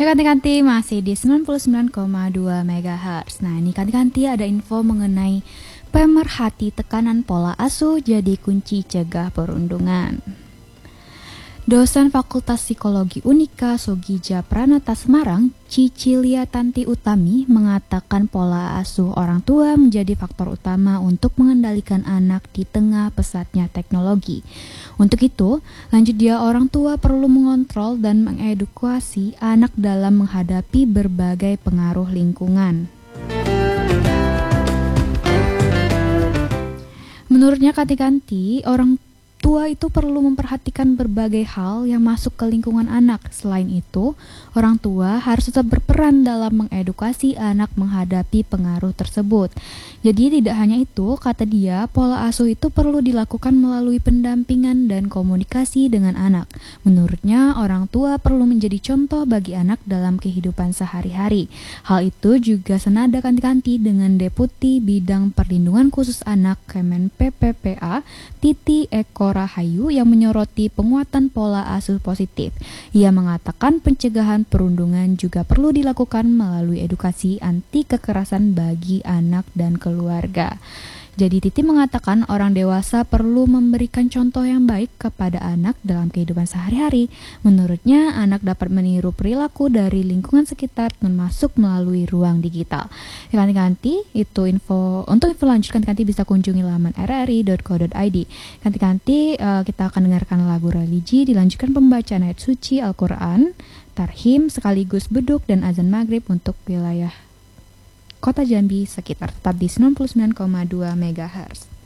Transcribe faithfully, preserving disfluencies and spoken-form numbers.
Hai Kanti-Kanti, masih di sembilan puluh sembilan koma dua megahertz. Nah ini Kanti-Kanti ada info mengenai pemerhati tekanan pola asuh jadi kunci cegah perundungan. Dosen Fakultas Psikologi Unika Sogija Pranata Semarang, Cicilia Tanti Utami, mengatakan pola asuh orang tua menjadi faktor utama untuk mengendalikan anak di tengah pesatnya teknologi. Untuk itu, lanjut dia orang tua perlu mengontrol dan mengedukasi anak dalam menghadapi berbagai pengaruh lingkungan. Menurutnya Kanti-Kanti, orang tua itu perlu memperhatikan berbagai hal yang masuk ke lingkungan anak. Selain itu, orang tua harus tetap berperan dalam mengedukasi anak menghadapi pengaruh tersebut. Jadi tidak hanya itu, kata dia, pola asuh itu perlu dilakukan melalui pendampingan dan komunikasi dengan anak. Menurutnya, orang tua perlu menjadi contoh bagi anak dalam kehidupan sehari-hari. Hal itu juga senada Kanti-Kanti dengan Deputi Bidang Perlindungan Khusus Anak Kemen P P P A, Titi Eko Rahayu, yang menyoroti penguatan pola asuh positif. Ia mengatakan pencegahan perundungan juga perlu dilakukan melalui edukasi anti kekerasan bagi anak dan keluarga. Jadi Titi mengatakan orang dewasa perlu memberikan contoh yang baik kepada anak dalam kehidupan sehari-hari. Menurutnya, anak dapat meniru perilaku dari lingkungan sekitar termasuk melalui ruang digital. Ya, Kanti-Kanti, itu info. Untuk info lanjut, Kanti-Kanti bisa kunjungi laman r r i dot co dot i d. Kanti-Kanti, uh, kita akan dengarkan lagu religi, dilanjutkan pembacaan ayat suci Al-Quran, tarhim sekaligus beduk dan azan maghrib untuk wilayah Kota Jambi sekitar. Tetap di sembilan puluh sembilan koma dua megahertz.